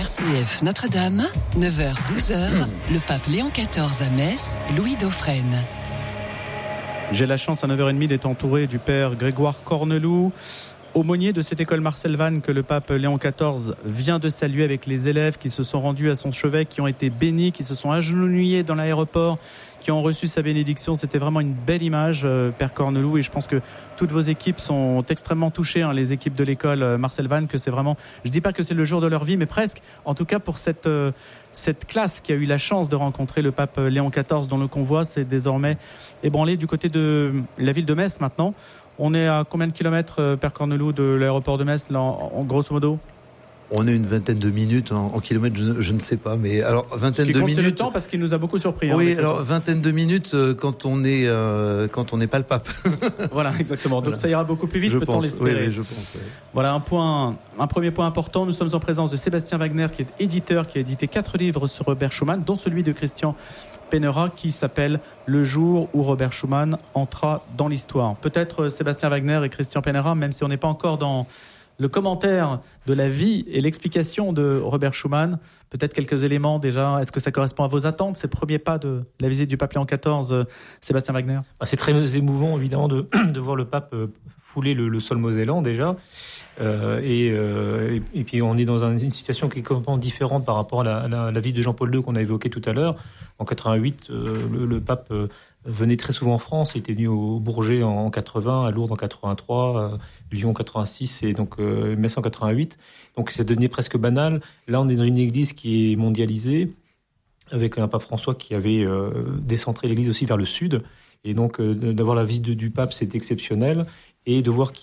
RCF Notre-Dame, 9h-12h, le pape Léon XIV à Metz, Louis Dauphren. J'ai la chance à 9h30 d'être entouré du père Grégoire Corneloup, aumônier de cette école Marcel Vannes que le pape Léon XIV vient de saluer avec les élèves qui se sont rendus à son chevet, qui ont été bénis, qui se sont agenouillés dans l'aéroport, qui ont reçu sa bénédiction. C'était vraiment une belle image, père Corneloup, et je pense que toutes vos équipes sont extrêmement touchées, les équipes de l'école Marcel Vannes, que c'est vraiment, je dis pas que c'est le jour de leur vie, mais presque, en tout cas pour cette classe qui a eu la chance de rencontrer le pape Léon XIV, dont le convoi s'est désormais ébranlé du côté de la ville de Metz maintenant. On est à combien de kilomètres, père Corneloup, de l'aéroport de Metz, là, en grosso modo ? On est une vingtaine de minutes en kilomètres, je ne sais pas, mais alors vingtaine de minutes. C'est le temps parce qu'il nous a beaucoup surpris. Oui, alors vingtaine de minutes quand on n'est pas le pape. Voilà, exactement. Donc ça ira beaucoup plus vite, peut-on l'espérer. Oui, je pense. Oui. Voilà un premier point important. Nous sommes en présence de Sébastien Wagner, qui est éditeur, qui a édité 4 livres sur Robert Schuman, dont celui de Christian Penera, qui s'appelle Le jour où Robert Schuman entra dans l'histoire. Peut-être Sébastien Wagner et Christian Penera, même si on n'est pas encore dans le commentaire de la vie et l'explication de Robert Schuman, peut-être quelques éléments déjà. Est-ce que ça correspond à vos attentes, ces premiers pas de la visite du pape Léon XIV, Sébastien Wagner ? C'est très émouvant, évidemment, de voir le pape fouler le sol mosellan, déjà. Et puis, on est dans une situation qui est complètement différente par rapport à la vie de Jean-Paul II qu'on a évoquée tout à l'heure. En 88, le pape venait très souvent en France. Il était venu au Bourget en 80, à Lourdes en 83, Lyon en 86 et donc Metz en 88. Donc ça devenait presque banal. Là, on est dans une église qui est mondialisée, avec un pape François qui avait décentré l'église aussi vers le sud. Et donc d'avoir la visite du pape, c'est exceptionnel. Et de voir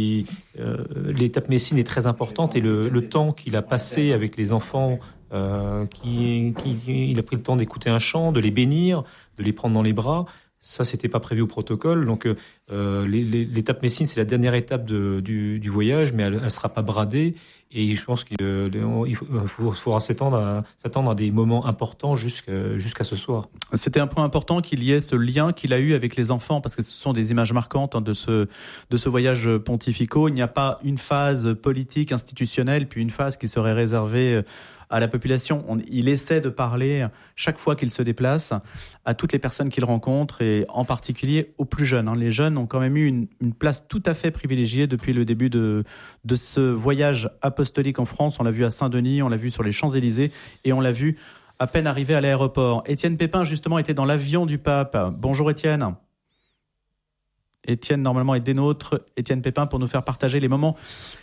l'étape messine est très importante et le temps qu'il a passé avec les enfants, il a pris le temps d'écouter un chant, de les bénir, de les prendre dans les bras. Ça, c'était pas prévu au protocole. Donc, l'étape Messine, c'est la dernière étape du voyage, mais elle sera pas bradée. Et je pense qu'il faudra s'attendre à des moments importants jusqu'à ce soir. C'était un point important qu'il y ait ce lien qu'il a eu avec les enfants, parce que ce sont des images marquantes de ce voyage pontificaux. Il n'y a pas une phase politique, institutionnelle, puis une phase qui serait réservée à la population. Il essaie de parler chaque fois qu'il se déplace à toutes les personnes qu'il rencontre et en particulier aux plus jeunes. Les jeunes ont quand même eu une place tout à fait privilégiée depuis le début de ce voyage apostolique en France. On l'a vu à Saint-Denis, on l'a vu sur les Champs-Élysées et on l'a vu à peine arrivé à l'aéroport. Étienne Pépin, justement, était dans l'avion du pape. Bonjour Étienne. Étienne, normalement, est des nôtres. Étienne Pépin, pour nous faire partager les moments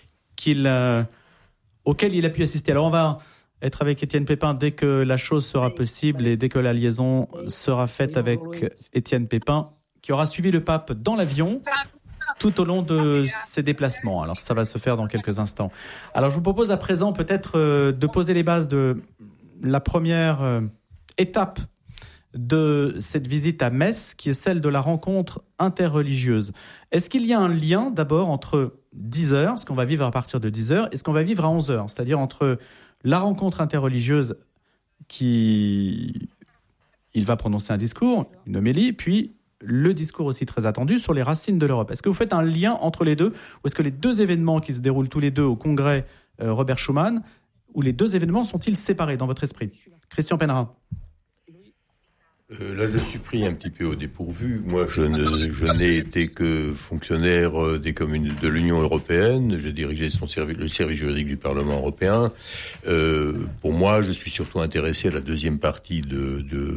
auxquels il a pu assister. Alors, on va être avec Étienne Pépin dès que la chose sera possible et dès que la liaison sera faite avec Étienne Pépin, qui aura suivi le pape dans l'avion tout au long de ses déplacements. Alors ça va se faire dans quelques instants. Alors je vous propose à présent peut-être de poser les bases de la première étape de cette visite à Metz, qui est celle de la rencontre interreligieuse. Est-ce qu'il y a un lien d'abord entre 10h, ce qu'on va vivre à partir de 10h, et ce qu'on va vivre à 11h, c'est-à-dire entre la rencontre interreligieuse il va prononcer un discours, une homélie, puis le discours aussi très attendu sur les racines de l'Europe. Est-ce que vous faites un lien entre les deux, ou est-ce que les deux événements qui se déroulent tous les deux au congrès Robert Schuman, ou les deux événements sont-ils séparés dans votre esprit ? Christian Penera. Là, je suis pris un petit peu au dépourvu. Moi, je n'ai été que fonctionnaire des communes de l'Union européenne. J'ai dirigé le service juridique du Parlement européen. Pour moi, je suis surtout intéressé à la deuxième partie de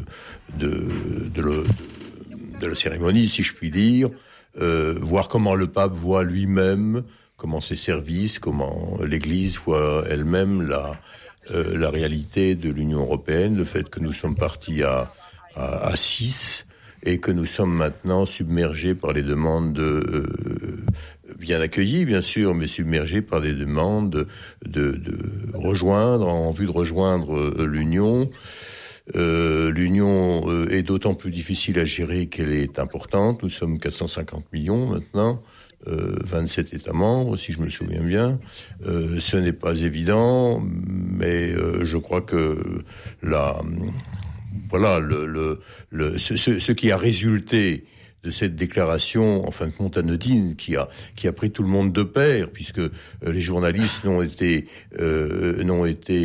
la cérémonie, si je puis dire. Voir comment le pape voit lui-même, comment ses services, comment l'Église voit elle-même la réalité de l'Union européenne, le fait que nous sommes partis à 6 et que nous sommes maintenant submergés par les demandes bien accueillies, bien sûr, mais submergés par des demandes en vue de rejoindre l'Union. L'Union est d'autant plus difficile à gérer qu'elle est importante. Nous sommes 450 millions maintenant, 27 États membres, si je me souviens bien. Ce n'est pas évident, mais je crois que ce qui a résulté de cette déclaration, en fin de compte anodine, qui a pris tout le monde de pair, puisque les journalistes n'ont été